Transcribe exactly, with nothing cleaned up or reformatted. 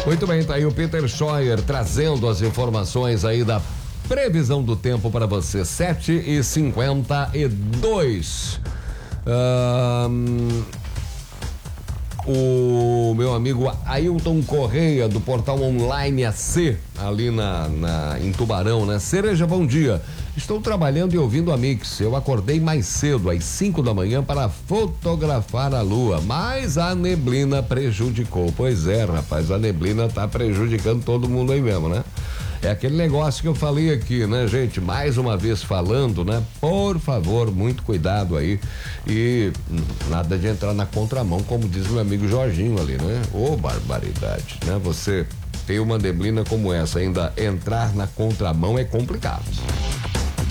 Muito bem, tá aí o Peter Scheuer trazendo as informações aí da previsão do tempo para você. sete e cinquenta e dois. Um, o meu amigo Ailton Correia, do portal Online A C, ali na, na, em Tubarão, né? Cereja, bom dia. Estou trabalhando e ouvindo a Mix. Eu acordei mais cedo, às cinco da manhã, para fotografar a lua, mas a neblina prejudicou. Pois é, rapaz, a neblina tá prejudicando todo mundo aí mesmo, né? É aquele negócio que eu falei aqui, né, gente? Mais uma vez falando, né? Por favor, muito cuidado aí e hum, nada de entrar na contramão, como diz meu amigo Jorginho ali, né? Ô, barbaridade, né? Você ter uma neblina como essa, ainda entrar na contramão é complicado.